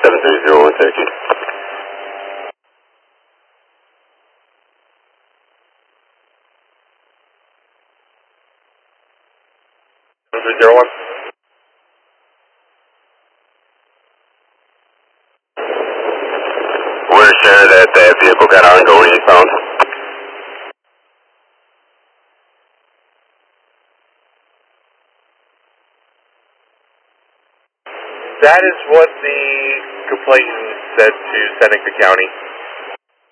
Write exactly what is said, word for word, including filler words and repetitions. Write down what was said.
seven three zero one Cherokee. seven three zero one. We're sure that that vehicle got ongoing eastbound. That is what the complainant said to Seneca County.